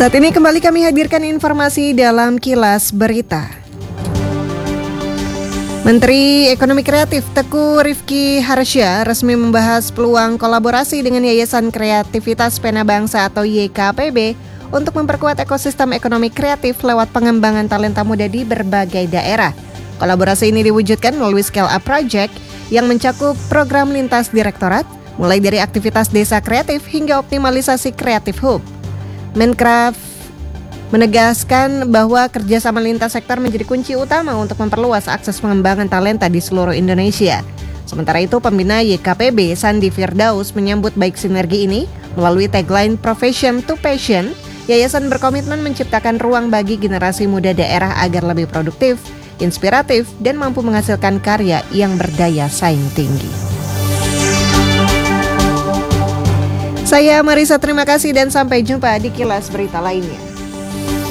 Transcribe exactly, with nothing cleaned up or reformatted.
Saat ini kembali kami hadirkan informasi dalam Kilas Berita. Menteri Ekonomi Kreatif Teguh Rifki Harsya resmi membahas peluang kolaborasi dengan Yayasan Kreativitas Pena Bangsa atau Y K P B untuk memperkuat ekosistem ekonomi kreatif lewat pengembangan talenta muda di berbagai daerah. Kolaborasi ini diwujudkan melalui Scale Up Project yang mencakup program lintas direktorat, mulai dari aktivitas desa kreatif hingga optimalisasi kreatif hub. Menkraf menegaskan bahwa kerjasama lintas sektor menjadi kunci utama untuk memperluas akses pengembangan talenta di seluruh Indonesia. Sementara itu, pembina Y K P B Sandi Firdaus menyambut baik sinergi ini melalui tagline Profession to Passion. Yayasan berkomitmen menciptakan ruang bagi generasi muda daerah agar lebih produktif, inspiratif, dan mampu menghasilkan karya yang berdaya saing tinggi. Saya Marisa, terima kasih dan sampai jumpa di Kilas Berita lainnya.